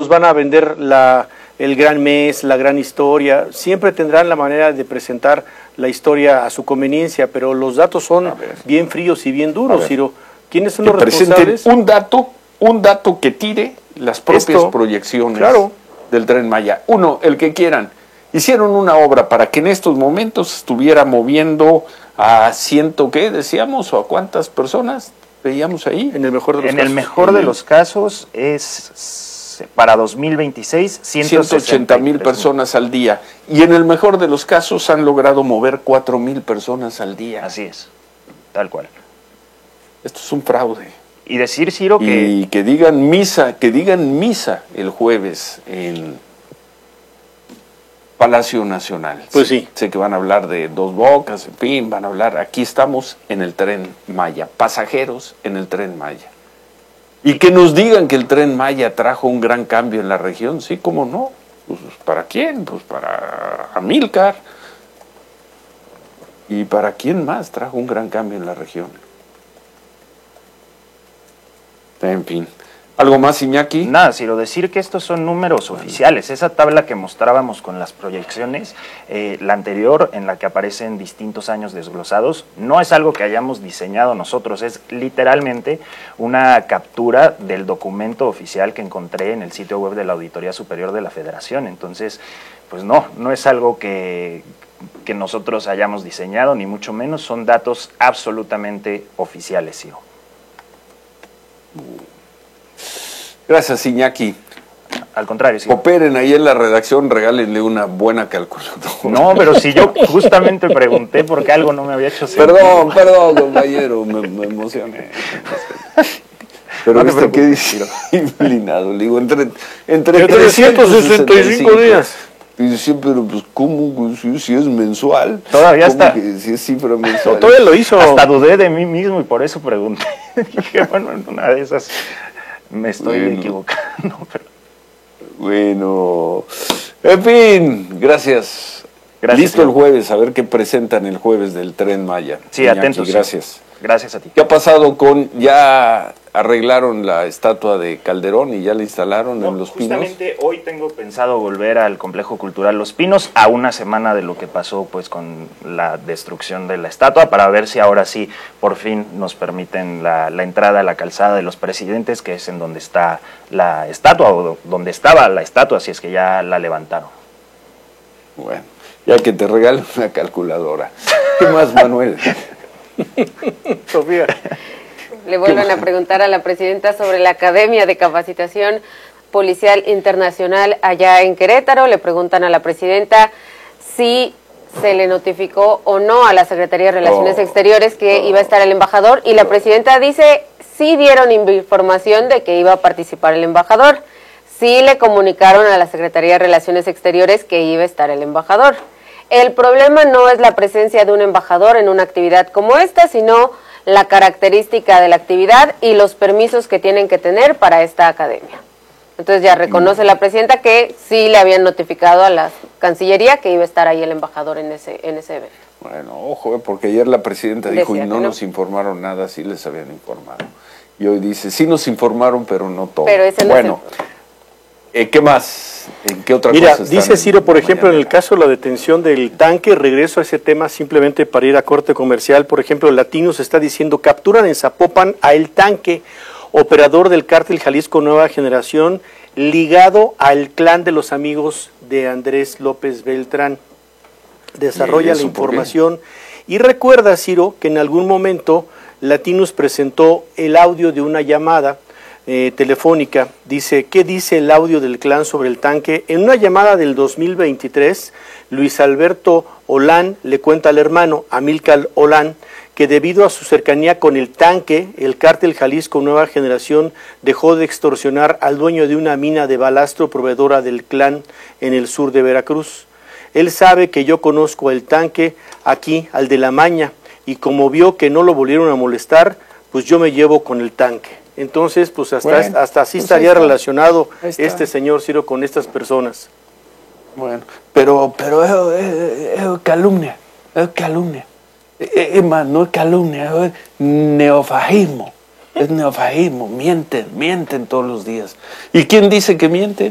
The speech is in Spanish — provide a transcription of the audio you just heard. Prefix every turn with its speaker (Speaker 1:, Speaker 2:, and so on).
Speaker 1: nos van a vender el gran mes, la gran historia. Siempre tendrán la manera de presentar la historia a su conveniencia, pero los datos son bien fríos y bien duros, Ciro. ¿Quiénes son los responsables?
Speaker 2: Un dato que tire las propias proyecciones del Tren Maya. Uno, el que quieran. Hicieron una obra para que en estos momentos estuviera moviendo a ¿qué decíamos? ¿O a cuántas personas veíamos ahí?
Speaker 3: En el mejor de los casos es para 2026
Speaker 2: 180,000 personas al día. Y en el mejor de los casos han logrado mover 4,000 personas al día.
Speaker 3: Así es, tal cual.
Speaker 2: Esto es un fraude.
Speaker 3: Y decir, Ciro,
Speaker 2: y que digan misa el jueves en Palacio Nacional.
Speaker 1: Pues sí.
Speaker 2: Sé que van a hablar de Dos Bocas, en fin, van a hablar. Aquí estamos en el Tren Maya, pasajeros en el Tren Maya. Y que nos digan que el Tren Maya trajo un gran cambio en la región, sí, ¿cómo no? Pues, ¿para quién? Pues para Amílcar. ¿Y para quién más trajo un gran cambio en la región? En fin. ¿Algo más, Iñaki?
Speaker 3: Nada, Ciro, decir que estos son números oficiales. Esa tabla que mostrábamos con las proyecciones, la anterior, en la que aparecen distintos años desglosados, no es algo que hayamos diseñado nosotros, es literalmente una captura del documento oficial que encontré en el sitio web de la Auditoría Superior de la Federación. Entonces, pues no es algo que nosotros hayamos diseñado, ni mucho menos, son datos absolutamente oficiales, Ciro.
Speaker 2: Gracias, Iñaki.
Speaker 3: Al contrario, sí.
Speaker 2: Operen ahí en la redacción, regálenle una buena calculadora.
Speaker 3: No, pero si yo justamente pregunté porque algo no me había hecho sentido.
Speaker 2: Perdón, compañero, me emocioné. Pero no ¿qué dice? Inclinado, le digo, entre
Speaker 1: 365 días.
Speaker 2: Y dice, pero pues, ¿cómo? Si es mensual.
Speaker 3: Todavía está.
Speaker 2: Si es cifra mensual.
Speaker 1: Todavía lo hizo.
Speaker 3: Hasta dudé de mí mismo y por eso pregunté. Dije, bueno, en una de esas me estoy equivocando. Pero...
Speaker 2: Bueno, en fin, gracias. Listo el jueves, a ver qué presentan el jueves del Tren Maya.
Speaker 3: Sí,
Speaker 2: Iñaki,
Speaker 3: atentos.
Speaker 2: Gracias.
Speaker 3: Gracias a ti.
Speaker 2: ¿Qué ha pasado ya arreglaron la estatua de Calderón y ya la instalaron en Los Pinos?
Speaker 3: Justamente hoy tengo pensado volver al Complejo Cultural Los Pinos a una semana de lo que pasó pues con la destrucción de la estatua, para ver si ahora sí por fin nos permiten la entrada a la calzada de los Presidentes, que es en donde está la estatua, o donde estaba la estatua, si es que ya la levantaron.
Speaker 2: Bueno, ya que te regalen una calculadora. ¿Qué más, Manuel?
Speaker 1: Sofía.
Speaker 4: Le vuelven a preguntar a la presidenta sobre la Academia de Capacitación Policial Internacional allá en Querétaro. Le preguntan a la presidenta si se le notificó o no a la Secretaría de Relaciones Exteriores que iba a estar el embajador, y la presidenta dice sí dieron información de que iba a participar el embajador, sí le comunicaron a la Secretaría de Relaciones Exteriores que iba a estar el embajador. El problema no es la presencia de un embajador en una actividad como esta, sino la característica de la actividad y los permisos que tienen que tener para esta academia. Entonces ya reconoce la presidenta que sí le habían notificado a la Cancillería que iba a estar ahí el embajador en ese evento.
Speaker 2: Bueno, ojo, porque ayer la presidenta dijo
Speaker 4: Decía
Speaker 2: y no nos informaron nada, sí les habían informado. Y hoy dice, sí nos informaron, pero no todo.
Speaker 4: Pero ese no
Speaker 2: bueno, ¿qué más? ¿En qué otra
Speaker 1: Mira,
Speaker 2: cosa están
Speaker 1: dice Ciro, por ejemplo, en el
Speaker 2: mañanera?
Speaker 1: caso de la detención del tanque, regreso a ese tema simplemente para ir a corte comercial. Por ejemplo, Latinos está diciendo, capturan en Zapopan a El Tanque, operador del cártel Jalisco Nueva Generación, ligado al clan de los amigos de Andrés López Beltrán. Desarrolla la información y recuerda, Ciro, que en algún momento Latinos presentó el audio de una llamada telefónica. Dice, ¿qué dice el audio del clan sobre el tanque? En una llamada del 2023, Luis Alberto Olán le cuenta al hermano Amílcar Olán que debido a su cercanía con el tanque, el cártel Jalisco Nueva Generación dejó de extorsionar al dueño de una mina de balastro proveedora del clan en el sur de Veracruz. Él sabe que yo conozco el tanque aquí, al de la Maña, y como vio que no lo volvieron a molestar, pues yo me llevo con el tanque. Entonces, pues hasta así estaría relacionado este señor Ciro con estas personas.
Speaker 2: Bueno, pero es calumnia, es calumnia. Es más, no es calumnia, es neofascismo. Es neofascismo, mienten todos los días. ¿Y quién dice que mienten?